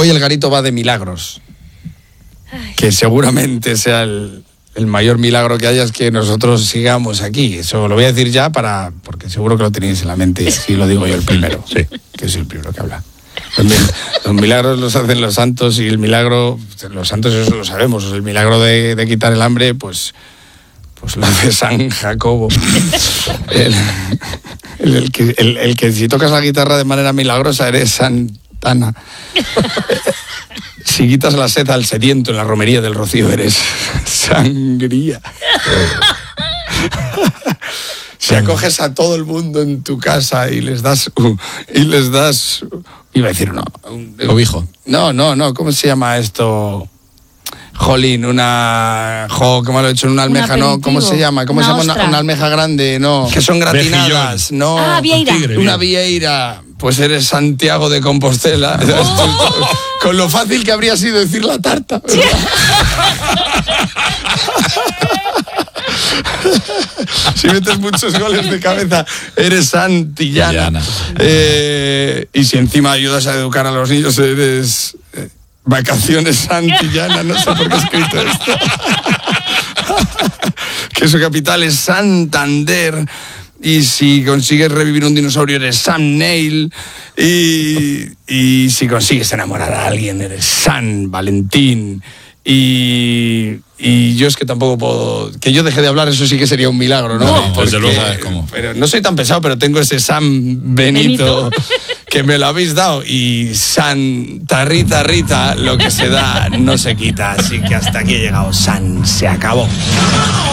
Hoy el garito va de milagros. Que seguramente sea el mayor milagro que haya es que nosotros sigamos aquí. Eso lo voy a decir ya porque seguro que lo tenéis en la mente. Si lo digo yo el primero, sí, que soy el primero que habla. Los milagros los hacen los santos y el milagro, los santos eso lo sabemos, el milagro de quitar el hambre, pues lo hace San Jacobo. El que si tocas la guitarra de manera milagrosa eres Santana. Si quitas la sed al sediento en la romería del Rocío eres sangría. Si acoges a todo el mundo en tu casa y les das iba a decir cobijo. No, ¿cómo se llama esto? Jolín, ¿cómo lo he hecho? Una almeja, ¿no? ¿Cómo se llama? ¿Cómo se llama una almeja grande? No, que son gratinadas, no. Vieira. Una vieira. Pues eres Santiago de Compostela. Oh. Con lo fácil que habría sido decir la tarta. Sí. Si metes muchos goles de cabeza, eres Santillana. Y si encima ayudas a educar a los niños, eres Vacaciones Santillana. No sé por qué he escrito esto. Que su capital es Santander. Y si consigues revivir un dinosaurio, eres Sam Neill. Y si consigues enamorar a alguien, eres San Valentín. Y yo es que tampoco puedo... Que yo deje de hablar, eso sí que sería un milagro, ¿no? Pues luego sabes cómo. Pero no soy tan pesado, pero tengo ese San Benito que me lo habéis dado. Y Santa Rita, lo que se da no se quita. Así que hasta aquí he llegado. Se acabó.